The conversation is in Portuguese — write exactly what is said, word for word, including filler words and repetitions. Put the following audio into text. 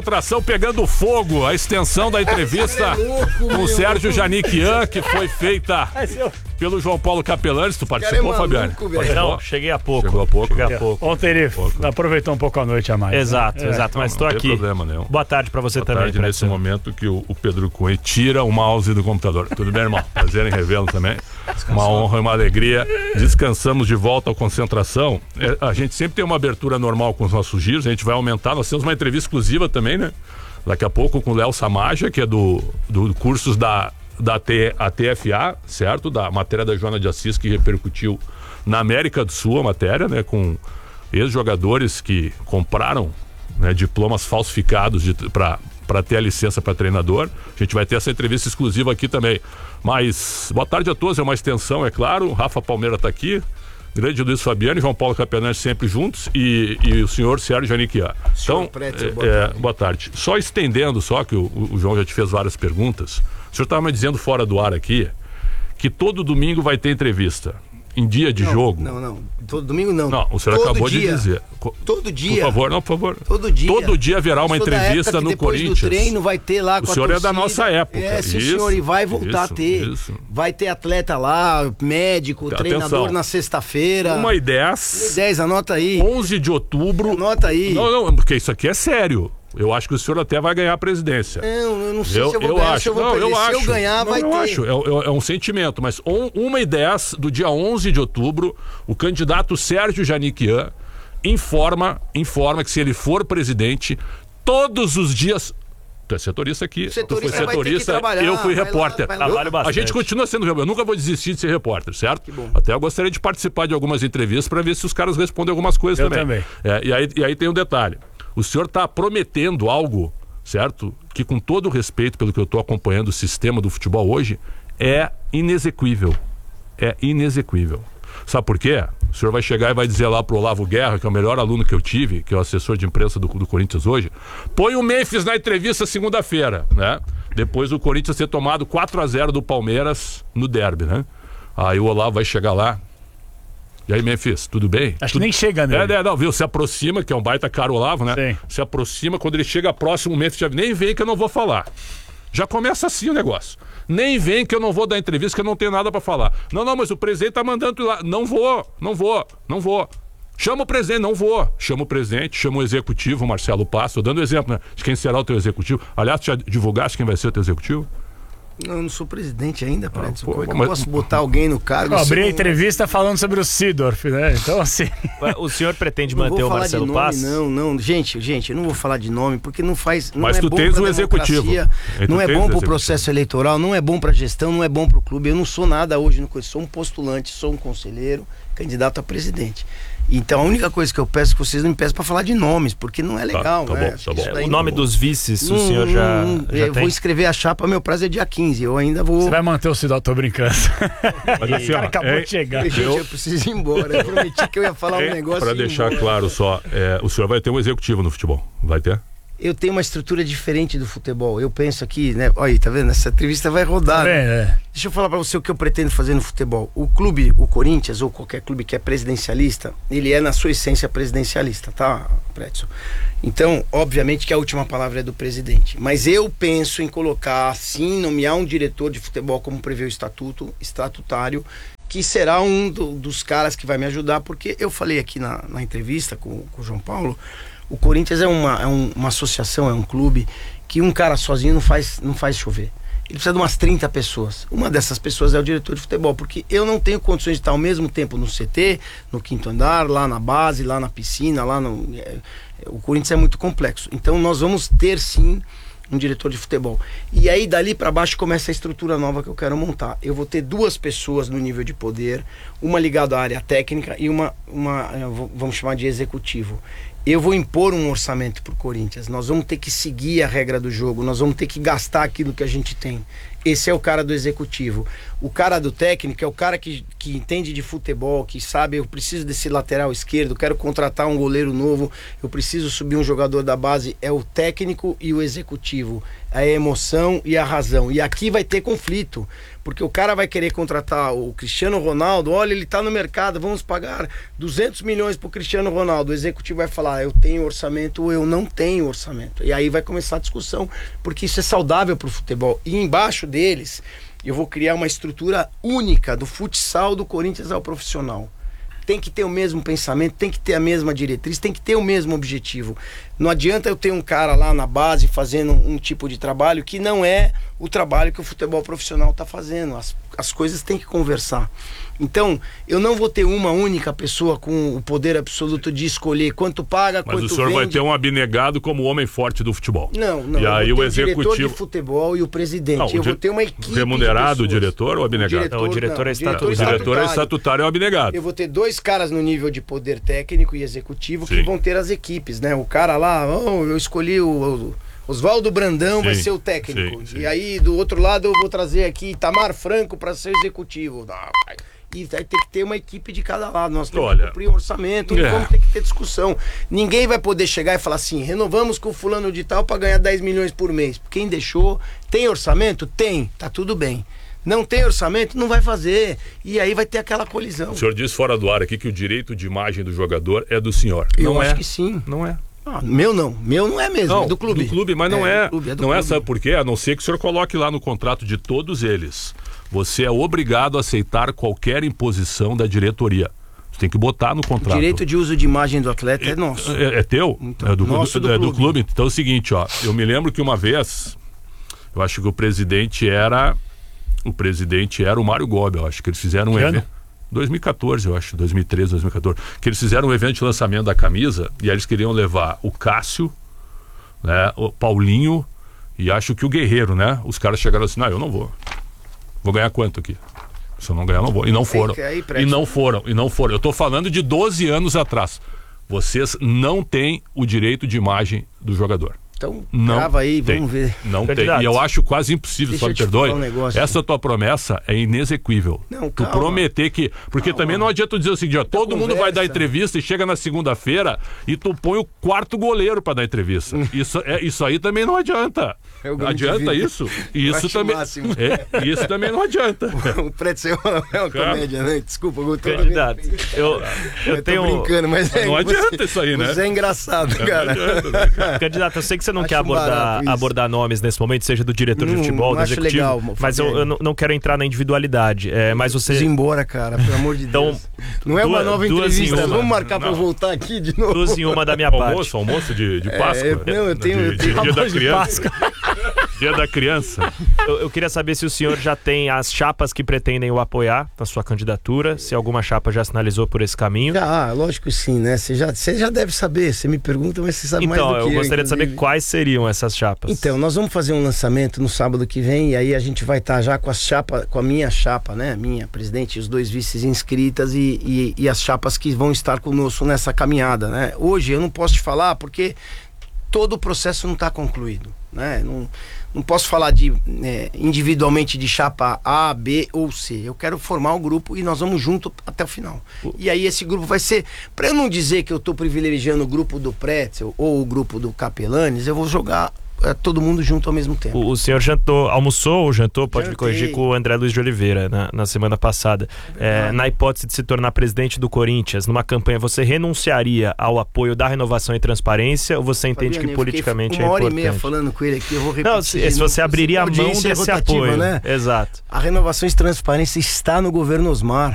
Tração pegando fogo, a extensão da entrevista com o Sérgio Janiquian, que foi feita pelo João Paulo Capelani. Tu participou, é Fabiano? Não, cheguei há pouco. Chegou há pouco. Cheguei há pouco. Ontem ele pouco. aproveitou um pouco a noite a mais. Exato, né? exato, mas estou aqui. Não tem problema nenhum. Boa tarde pra você Boa também. Tarde nesse momento que o, o Pedro Cunha tira o mouse do computador. Tudo bem, irmão? Prazer em revê-lo também. Descansou. Uma honra e uma alegria. Descansamos de volta à concentração. É, a gente sempre tem uma abertura normal com os nossos giros, a gente vai aumentar. Nós temos uma entrevista exclusiva também, né? Daqui a pouco com o Léo Samaja, que é do, do cursos da, da T, a T F A, certo? Da matéria da Joana de Assis, que repercutiu na América do Sul a matéria, né? Com ex-jogadores que compraram, né, diplomas falsificados para para ter a licença para treinador. A gente vai ter essa entrevista exclusiva aqui também. Mas boa tarde a todos, é uma extensão, é claro. Rafa Palmeira está aqui. Grande Luiz Fabiano e João Paulo Capelani sempre juntos e, e o senhor Sérgio Janiquian. Então, Pretzel, boa, é, tarde. boa tarde. Só estendendo, só que o, o João já te fez várias perguntas. O senhor estava me dizendo fora do ar aqui que todo domingo vai ter entrevista. Em dia de não, jogo. Não, não. Todo domingo não. Não, o senhor todo acabou dia. de dizer. Todo dia. Por favor, não, por favor. Todo dia. Todo dia haverá uma entrevista no depois Corinthians. Do treino vai ter lá com o senhor a é da nossa época. É, sim, isso, senhor, e vai voltar isso, a ter. Isso. Vai ter atleta lá, médico, Atenção. treinador na sexta-feira. Uma e dez. dez, anota aí. onze de outubro. Anota aí. Não, não, porque isso aqui é sério. Eu acho que o senhor até vai ganhar a presidência. Não, eu não sei eu, se eu vou eu ganhar, acho. se eu vou não, perder. eu Se acho. eu ganhar, não, vai eu ter. Acho. É, é, é um sentimento. Mas um, uma e dez do dia onze de outubro, o candidato Sérgio Janiquian informa, informa que se ele for presidente, todos os dias... Tu é setorista aqui, setorista tu foi setorista, eu fui repórter. Lá, lá, eu, a gente continua sendo repórter. Eu nunca vou desistir de ser repórter, certo? Que bom. Até eu gostaria de participar de algumas entrevistas para ver se os caras respondem algumas coisas eu também. também. É, e, aí, e aí tem um detalhe. O senhor está prometendo algo, certo? Que com todo o respeito pelo que eu estou acompanhando o sistema do futebol hoje, é inexequível. É inexequível. Sabe por quê? O senhor vai chegar e vai dizer lá pro Olavo Guerra, que é o melhor aluno que eu tive, que é o assessor de imprensa do, do Corinthians hoje, põe o Memphis na entrevista segunda-feira, né? Depois do Corinthians ter tomado quatro a zero do Palmeiras no derby, né? Aí o Olavo vai chegar lá. E aí, Memphis, tudo bem? Acho tudo... que nem chega nele. É, é, não, viu? Se aproxima, que é um baita caro Olavo, né? Sim. Se aproxima, quando ele chega próximo, o Memphis já nem vem que eu não vou falar. Já começa assim o negócio. Nem vem que eu não vou dar entrevista, que eu não tenho nada pra falar. Não, não, mas o presidente tá mandando tu ir lá. Não vou, não vou, não vou. Chama o presidente, não vou. Chama o presidente, chama o executivo, o Marcelo Passo. Tô dando exemplo, né, de quem será o teu executivo. Aliás, tu já divulgaste quem vai ser o teu executivo? Não, eu não sou presidente ainda, Pretzel. pô, Como é que mas- eu posso botar alguém no cargo? Eu se abri a não- entrevista falando sobre o Sidorf, né? Então, assim. O senhor pretende Não manter vou o falar Marcelo de nome, Pass? não, não. Gente, gente, eu não vou falar de nome, porque não faz. Não Mas é tu bom tens pra o executivo. democracia, E tu não é tens bom o pro executivo. processo eleitoral, não é bom pra gestão, não é bom pro clube. Eu não sou nada hoje no coisa. Sou um postulante, sou um conselheiro, candidato a presidente. Então a única coisa que eu peço é que vocês não me peçam pra falar de nomes, porque não é legal, tá né? bom, Acho tá que bom. isso É, daí o nome não- dos vices, o não- senhor já, não- já eu tem? vou escrever a chapa, meu prazo é dia quinze. Eu ainda vou. Você vai manter o Sidorf, tô brincando. Mas assim, O cara ó, acabou é- de chegar. Gente, eu preciso ir embora. Eu prometi que eu ia falar um negócio. Para e ir deixar embora. claro só, é, o senhor vai ter um executivo no futebol, vai ter? Eu tenho uma estrutura diferente do futebol. Eu penso aqui, né? Olha aí, tá vendo? Essa entrevista vai rodar. É, né? é. Deixa eu falar pra você o que eu pretendo fazer no futebol. O clube, o Corinthians, ou qualquer clube que é presidencialista, ele é na sua essência presidencialista, tá, Pretzel? Então, obviamente que a última palavra é do presidente. Mas eu penso em colocar, sim, nomear um diretor de futebol, como prevê o estatuto, estatutário, que será um do- dos caras que vai me ajudar, porque eu falei aqui na, na entrevista com, com o João Paulo, o Corinthians é uma, é um- uma associação, é um clube que um cara sozinho não faz, não faz chover. Ele precisa de umas trinta pessoas. Uma dessas pessoas é o diretor de futebol, porque eu não tenho condições de estar ao mesmo tempo no C T, no quinto andar, lá na base, lá na piscina, lá no... é, o Corinthians é muito complexo. Então nós vamos ter sim um diretor de futebol. E aí dali para baixo começa a estrutura nova que eu quero montar. Eu vou ter duas pessoas no nível de poder, uma ligada à área técnica e uma, uma eh, v- vamos chamar de executivo. Eu vou impor um orçamento pro Corinthians. Nós vamos ter que seguir a regra do jogo, nós vamos ter que gastar aquilo que a gente tem. Esse é o cara do executivo. O cara do técnico é o cara que, que entende de futebol, que sabe, eu preciso desse lateral esquerdo, quero contratar um goleiro novo, eu preciso subir um jogador da base. É o técnico e o executivo, a emoção e a razão. E aqui vai ter conflito, porque o cara vai querer contratar o Cristiano Ronaldo. Olha, ele tá no mercado, vamos pagar duzentos milhões pro Cristiano Ronaldo. O executivo vai falar, falar, eu tenho orçamento ou eu não tenho orçamento. E aí vai começar a discussão, porque isso é saudável pro futebol. E embaixo deles, eu vou criar uma estrutura única do futsal do Corinthians ao profissional. Tem que ter o mesmo pensamento, tem que ter a mesma diretriz, tem que ter o mesmo objetivo. Não adianta eu ter um cara lá na base fazendo um tipo de trabalho que não é o trabalho que o futebol profissional está fazendo. As, as coisas têm que conversar. Então, eu não vou ter uma única pessoa com o poder absoluto de escolher quanto paga, Mas quanto o senhor vende. vai ter um abnegado como homem forte do futebol. Não, não. E eu aí vou o ter executivo... diretor de futebol e o presidente. Não, o eu di- vou ter uma equipe remunerado o de pessoas. diretor ou abnegado? diretor, Não, o diretor é estatutário. O diretor é estatutário e é abnegado. Eu vou ter dois caras no nível de poder técnico e executivo Sim. que vão ter as equipes, né? O cara lá, oh, eu escolhi o, o Oswaldo Brandão, Sim, vai ser o técnico. sim, sim. E aí, do outro lado, eu vou trazer aqui Itamar Franco para ser executivo. Ah, e vai ter que ter uma equipe de cada lado. Nós temos Olha, que cumprir um orçamento, é. vamos ter que ter discussão. Ninguém vai poder chegar e falar assim, renovamos com o fulano de tal para ganhar dez milhões por mês. Quem deixou, tem orçamento? Tem, tá tudo bem. Não tem orçamento, não vai fazer. E aí vai ter aquela colisão. O senhor disse fora do ar aqui que o direito de imagem do jogador é do senhor. Eu não acho é. que sim. Não é. Ah, meu não, meu não é mesmo, Não, é do clube. Do clube, mas não é. do clube, é do não é, clube. sabe por quê? A não ser que o senhor coloque lá no contrato de todos eles. Você é obrigado a aceitar qualquer imposição da diretoria. Você tem que botar no O contrato. direito de uso de imagem do atleta é nosso. É, é teu? Então, é do, nosso do, do é do clube. clube. Então é o seguinte, ó. Eu me lembro que uma vez, eu acho que o presidente era. O presidente era o Mário Gobi, eu acho que eles fizeram um Que ano? evento. dois mil e catorze, eu acho, dois mil e treze, dois mil e catorze, que eles fizeram um evento de lançamento da camisa e aí eles queriam levar o Cássio, né, o Paulinho e acho que o Guerreiro, né? Os caras chegaram assim, não, eu não vou. Vou ganhar quanto aqui? Se eu não ganhar, eu não vou. E não foram. que aí, E Preto. não foram, e não foram. Eu tô falando de doze anos atrás. Vocês não têm o direito de imagem do jogador. Então, Não grava aí, tem. vamos ver. Não tem. Candidato. E eu acho quase impossível, Deixa só eu me te perdoe. falar um negócio. Essa tua promessa é inexequível. Não, tu calma. prometer que. Porque Calma. também não adianta tu dizer o seguinte: ó, todo mundo vai dar conversa. entrevista e chega na segunda-feira e tu põe o quarto goleiro pra dar entrevista. Isso, é, isso aí também não adianta. É o grande Adianta vida. isso? Isso acho também. máximo. É, isso também não adianta. O Preto é uma, é uma Cara. comédia, né? Desculpa, eu tô Candidato, eu, eu Eu tô tenho... brincando, mas é, Não você- adianta isso aí, né? Você é engraçado, Não cara. adianta, né, cara? Candidato, eu sei que você não Acho quer abordar, barato isso. abordar nomes nesse momento, seja do diretor de Não- futebol, não do acho executivo, legal, mas eu, eu não, não quero entrar na individualidade. É, mas você... Preciso ir embora, cara, pelo amor de Então, Deus. Não é uma duas- nova duas em entrevista, uma. vamos marcar pra eu Não. voltar aqui de novo. Duas em uma da minha parte. Almoço, almoço de, de Páscoa. É, não, eu tenho- De- eu de- tenho dia da almoço de criança. Dia da criança. Eu, eu queria saber se o senhor já tem as chapas que pretendem o apoiar na sua candidatura, se alguma chapa já sinalizou por esse caminho. Ah, lógico que sim, né? Você já, você já deve saber, você me pergunta, mas você sabe mais Então, do que eu eu, gostaria de saber inclusive. quais seriam essas chapas. Então, nós vamos fazer um lançamento no sábado que vem e aí a gente vai estar já com a chapa, com a minha chapa, né? Minha presidente e os dois vices inscritas e, e, e as chapas que vão estar conosco nessa caminhada, né? Hoje eu não posso te falar porque todo o processo não está concluído, né? Não, não posso falar de é, individualmente de chapa A, B ou C. Eu quero formar um grupo e nós vamos junto até o final. E aí esse grupo vai ser, para eu não dizer que eu estou privilegiando o grupo do Pretzel ou o grupo do Capelanes, eu vou jogar é, todo mundo junto ao mesmo tempo. O, o senhor jantou, almoçou ou jantou, pode me Jantei. corrigir, com o André Luiz de Oliveira na, na semana passada. É, na hipótese de se tornar presidente do Corinthians, numa campanha, você renunciaria ao apoio da renovação e transparência ou você entende Fabiano, que eu politicamente fiquei é uma hora importante? e meia falando com ele aqui, eu vou repetir. Não, se, de se novo. você abriria a mão Audiência desse rotativa, apoio. né? Exato. A renovação e transparência está no governo Osmar.